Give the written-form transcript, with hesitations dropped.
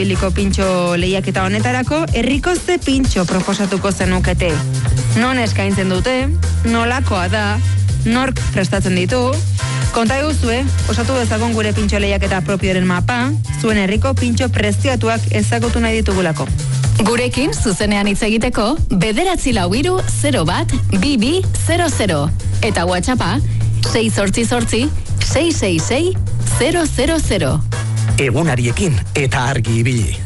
Biliko pintxo lehiaketa honetarako, herriko ze pintxo proposatuko zenukete. Non eskaintzen dute, nolakoa da, nork prestatzen ditu. Konta eguzue, osatu dezagon gure pintxo lehiaketa propioren mapa, zuen herriko pintxo prezioatuak ezagutu nahi ditugulako. Gurekin zuzenean hitz egiteko, 944-01-2200 eta WhatsAppa 688-666-000. Egunariekin eta argi ibili.